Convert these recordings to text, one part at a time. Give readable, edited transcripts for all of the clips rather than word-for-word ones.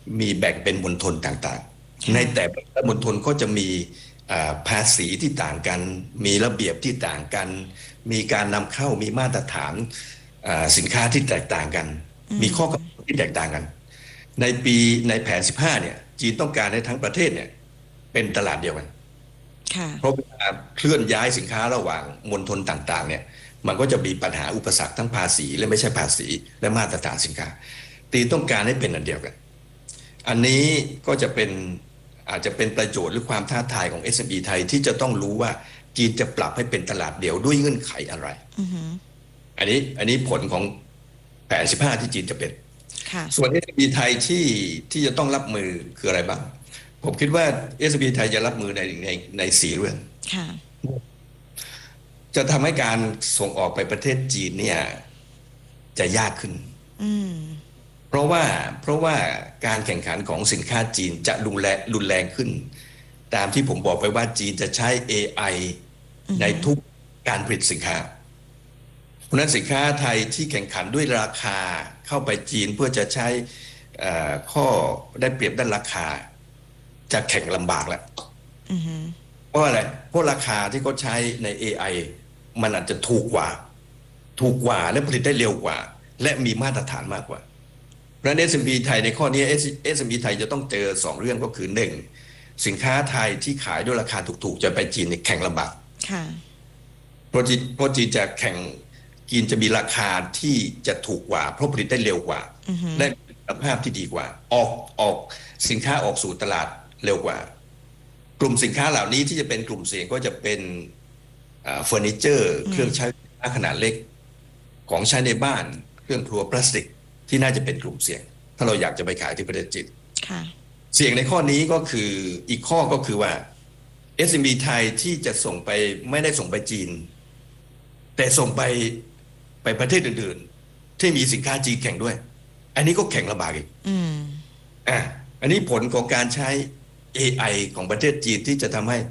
มีแบ่งเป็นมณฑลต่างๆในแต่ละมณฑลก็จะมีภาษีที่ต่างกันมีระเบียบที่ต่างกันมีการนำเข้ามีมาตรฐานสินค้าที่แตกต่างกันมีข้อกำหนดที่แตกต่างกันในแผน15เนี่ยจีนต้องการให้ทั้งประเทศเนี่ยเป็นตลาดเดียวกันเพราะเวลาเคลื่อนย้ายสินค้าระหว่างมณฑลต่างๆเนี่ยมันก็จะมีปัญหาอุปสรรคทั้งภาษีและไม่ใช่ภาษีและมาตรฐานสินค้าจีนต้องการให้เป็นอันเดียวกันอันนี้ก็จะเป็นอาจจะเป็นประโยชน์หรือความท้าทายของ SME ไทยที่จะต้องรู้ว่าจีนจะปรับให้เป็นตลาดเดียวด้วยเงื่อนไขอะไรอันนี้ผลของแผน15ที่จีนจะเป็นส่วน SME ไทยที่จะต้องรับมือคืออะไรบ้างผมคิดว่า SME ไทยจะรับมือใน4เรื่องจะทำให้การส่งออกไปประเทศจีนเนี่ยจะยากขึ้นเพราะว่าการแข่งขันของสินค้าจีนจะรุนแรงขึ้นตามที่ผมบอกไปว่าจีนจะใช้ AI ในทุกการผลิตสินค้าเพราะนั้นสินค้าไทยที่แข่งขันด้วยราคาเข้าไปจีนเพื่อจะใช้ข้อได้เปรียบด้านราคาจะแข่งลำบากแล้วเพราะอะไรเพราะราคาที่เขาใช้ใน AI มันอาจจะถูกกว่าและผลิตได้เร็วกว่าและมีมาตรฐานมากกว่าเพราะฉะนั้น SME ไทยในข้อนี้ SME ไทยจะต้องเจอ2เรื่องก็คือ1สินค้าไทยที่ขายด้วยราคาถูกๆจะไปจีนแข่งลำบากเพราะจีนจะแข่งจีนจะมีราคาที่จะถูกกว่าเพราะผลิตได้เร็วกว่าและคุณภาพที่ดีกว่าออกสินค้าออกสู่ตลาดเร็วกว่ากลุ่มสินค้าเหล่านี้ที่จะเป็นกลุ่มเสี่ยงก็จะเป็นเฟอร์นิเจอร์เครื่องใช้ขนาดเล็กของใช้ในบ้านเครื่องครัวพลาสติกที่น่าจะเป็นกลุ่มเสี่ยงถ้าเราอยากจะไปขายที่ประเทศจีนเสี่ยงในข้อนี้ก็คืออีกข้อก็คือว่า SME ไทยที่จะส่งไปไม่ได้ส่งไปจีนแต่ส่งไปประเทศอื่นๆที่มีสินค้าจีนแข่งด้วยอันนี้ก็แข่งลำบากอีกอันนี้ผลของการใช้ AI ของประเทศจีนที่จะทำให้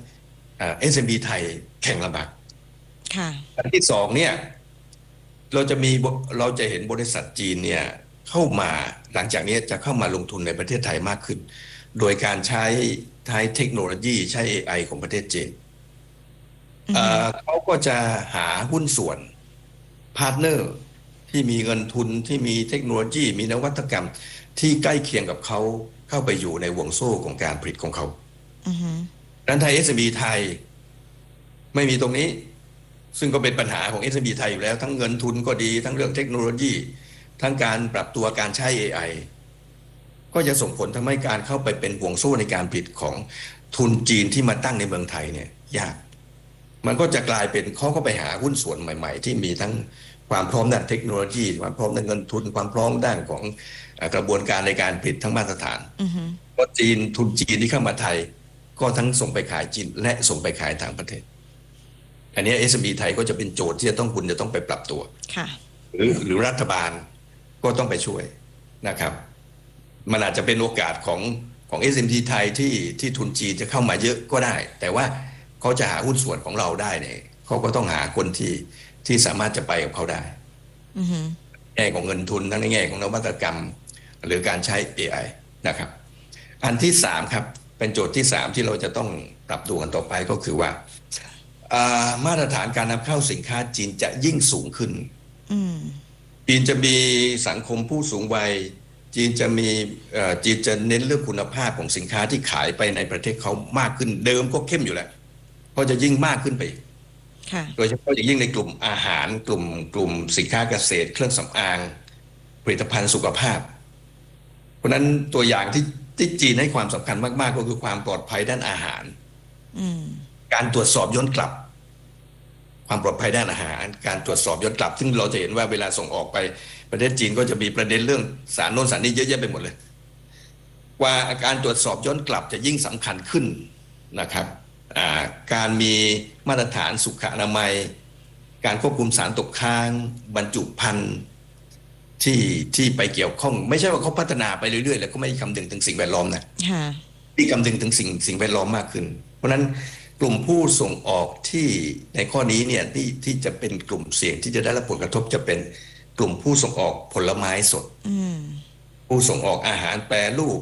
SME ไทยแข่งลำบากอันที่สองเนี่ยเราจะเห็นบริษัทจีนเนี่ยเข้ามาหลังจากนี้จะเข้ามาลงทุนในประเทศไทยมากขึ้นโดยการใช้เทคโนโลยีใช้ AI ของประเทศจีนเขาก็จะหาหุ้นส่วนพาร์ทเนอร์ที่มีเงินทุนที่มีเทคโนโลยีมีนวัตกรรมที่ใกล้เคียงกับเขาเข้าไปอยู่ในห่วงโซ่ของการผลิตของเขาดังนั้นไทย SME ไทยไม่มีตรงนี้ซึ่งก็เป็นปัญหาของ SME ไทยอยู่แล้วทั้งเงินทุนก็ดีทั้งเรื่องเทคโนโลยีทั้งการปรับตัวการใช้ AI ก็จะส่งผลทำให้การเข้าไปเป็นห่วงโซ่ในการผลิตของทุนจีนที่มาตั้งในเมืองไทยเนี่ยยากมันก็จะกลายเป็นเขาก็ไปหาหุ้นส่วนใหม่ๆที่มีทั้งความพร้อมด้านเทคโนโลยีความพร้อมด้านเงินทุนความพร้อมด้านของกระบวนการในการผลิตทั้งมาตรฐานเพราะทุนจีนที่เข้ามาไทยก็ทั้งส่งไปขายจีนและส่งไปขายต่างประเทศอันนี้ SME ไทยก็จะเป็นโจทย์ที่คุณจะต้องไปปรับตัวหรือรัฐบาลก็ต้องไปช่วยนะครับมันอาจจะเป็นโอกาสของ SME ไทยที่ทุนจีนจะเข้ามาเยอะก็ได้แต่ว่าเขาจะหาหุ้นส่วนของเราได้เนี่ยเขาก็ต้องหาคนที่สามารถจะไปกับเขาได้แง่ของเงินทุนทั้งในแง่ของนวัตกรรมหรือการใช้ AI นะครับอันที่3ครับเป็นโจทย์ที่3ที่เราจะต้องปรับตัวกันต่อไปก็คือว่ามาตรฐานการนำเข้าสินค้าจีนจะยิ่งสูงขึ้นจีนจะมีสังคมผู้สูงวัยจีนจะเน้นเรื่องคุณภาพของสินค้าที่ขายไปในประเทศเขามากขึ้นเดิมก็เข้มอยู่แล้วก็จะยิ่งมากขึ้นไปโดยเฉพาะอย่างยิ่งในกลุ่มอาหารกลุ่มสินค้าเกษตรเครื่องสำอางผลิตภัณฑ์สุขภาพเพราะนั้นตัวอย่างที่จีนให้ความสำคัญมากๆก็คือความปลอดภัยด้านอาหารการตรวจสอบย้อนกลับความปลอดภัยด้านอาหารการตรวจสอบย้อนกลับซึ่งเราจะเห็นว่าเวลาส่งออกไปประเทศจีนก็จะมีประเด็นเรื่องสารโน่นสารนี้เยอะแยะไปหมดเลยว่าการตรวจสอบย้อนกลับจะยิ่งสำคัญขึ้นนะครับการมีมาตรฐานสุขอนามัยการควบคุมสารตกค้างบรรจุภัณฑ์ที่ไปเกี่ยวข้องไม่ใช่ว่าเขาพัฒนาไปเรื่อยๆแล้วก็ไม่คำนึงถึงสิ่งแวดล้อมนะที่คำนึงถึงสิ่งแวดล้อมมากขึ้นเพราะฉะนั้นกลุ่มผู้ส่งออกที่ในข้อนี้เนี่ยที่จะเป็นกลุ่มเสี่ยงที่จะได้รับผลกระทบจะเป็นกลุ่มผู้ส่งออกผลไม้สดผู้ส่งออกอาหารแปรรูป